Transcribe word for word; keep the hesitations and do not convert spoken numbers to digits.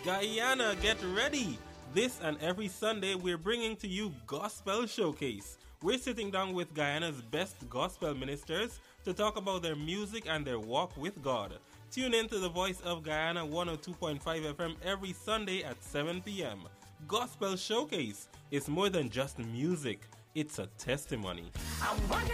Guyana, get ready! This and every Sunday, we're bringing to you Gospel Showcase. We're sitting down with Guyana's best gospel ministers to talk about their music and their walk with God. Tune in to the Voice of Guyana one oh two point five F M every Sunday at seven p.m. Gospel Showcase is more than just music. It's a testimony.